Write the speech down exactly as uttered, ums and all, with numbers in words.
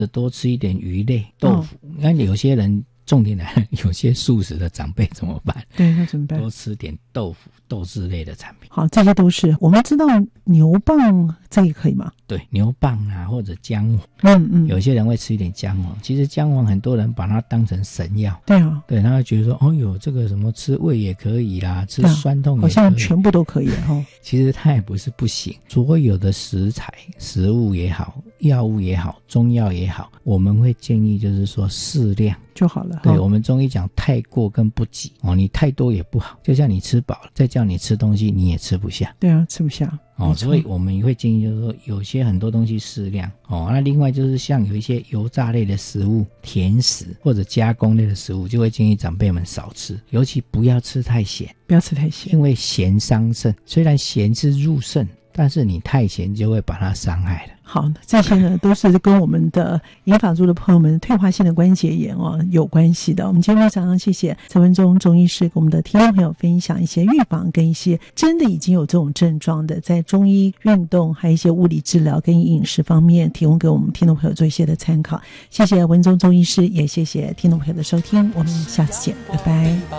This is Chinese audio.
多吃一点鱼类、豆腐。那、哦、有些人重点来了，有些素食的长辈怎么办？ 对，那怎么办？ 多吃点豆腐、豆制类的产品。 好，这些都是我们知道牛蒡，这也可以吗？ 对，牛蒡啊，或者姜黄， 嗯嗯， 有些人会吃一点姜黄。其实姜黄很多人把它当成神药。 对啊， 对，他会觉得说，哦哟，这个什么吃胃也可以啦，吃酸痛也可以， 好像全部都可以哦。 其实它也不是不行，所有的食材、食物也好，药物也好，中药也好，我们会建议就是说适量就好了。 对，我们中医讲太过跟不及哦，你太多也不好，就像你吃饱了，再叫你吃东西，你也吃不下。 对啊，吃不下。 哦，所以我们会建议就是说，有些很多东西适量哦。那另外就是像有一些油炸类的食物、甜食或者加工类的食物，就会建议长辈们少吃，尤其不要吃太咸， 不要吃太咸， 因为咸伤肾。虽然咸是入肾，但是你太咸就会把它伤害了。 好，这些呢都是跟我们的银发族的朋友们退化性的关节炎哦有关系的。我们今天非常谢谢蔡文忠中医师跟我们的听众朋友分享一些预防跟一些真的已经有这种症状的，在中医运动还有一些物理治疗跟饮食方面提供给我们听众朋友做一些的参考。谢谢文忠中医师，也谢谢听众朋友的收听，我们下次见，拜拜。